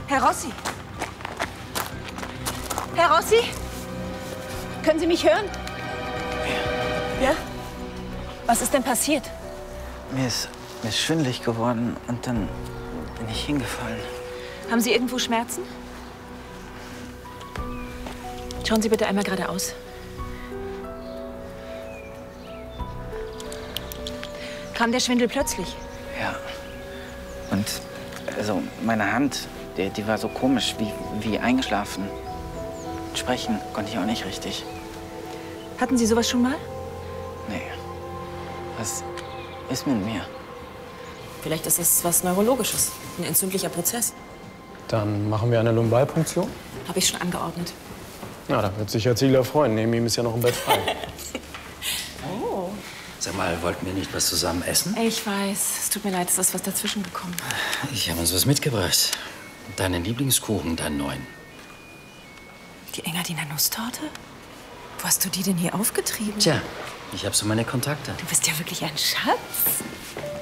Herr Rossi? Herr Rossi? Können Sie mich hören? Ja? Was ist denn passiert? Mir ist schwindelig geworden und dann bin ich hingefallen. Haben Sie irgendwo Schmerzen? Schauen Sie bitte einmal geradeaus. Kam der Schwindel plötzlich? Ja. Und also meine Hand, die war so komisch, wie eingeschlafen. Sprechen konnte ich auch nicht richtig. Hatten Sie sowas schon mal? Nee. Was ist mit mir? Vielleicht ist es was Neurologisches, ein entzündlicher Prozess. Dann machen wir eine Lumbalpunktion. Habe ich schon angeordnet. Na, da wird sich Herr Ziegler freuen. Neben ihm ist ja noch ein Bett frei. Oh. Sag mal, wollten wir nicht was zusammen essen? Ich weiß, es tut mir leid, es ist was dazwischen gekommen. Ich habe uns was mitgebracht. Deinen Lieblingskuchen, deinen neuen. Die Engadiner Nusstorte? Wo hast du die denn hier aufgetrieben? Tja, ich habe so meine Kontakte. Du bist ja wirklich ein Schatz.